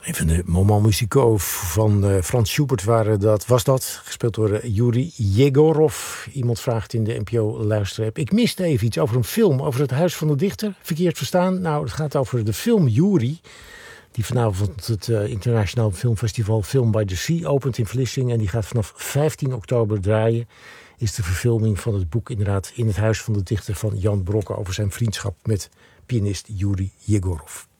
Een van de moments musicaux van Frans Schubert was dat. Gespeeld door Yuri Yegorov. Iemand vraagt in de NPO-luisterapp. Ik miste even iets over een film, over het Huis van de Dichter. Verkeerd verstaan? Nou, het gaat over de film Yuri. Die vanavond het Internationaal Filmfestival Film by the Sea opent in Vlissingen. En die gaat vanaf 15 oktober draaien. Is de verfilming van het boek inderdaad In het Huis van de Dichter van Jan Brokke over zijn vriendschap met pianist Yuri Yegorov.